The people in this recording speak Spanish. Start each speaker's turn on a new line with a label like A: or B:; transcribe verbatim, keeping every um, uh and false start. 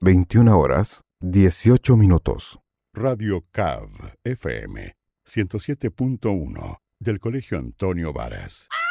A: veintiuna horas, dieciocho minutos.
B: Radio C A V F M ciento siete punto uno del Colegio Antonio Varas.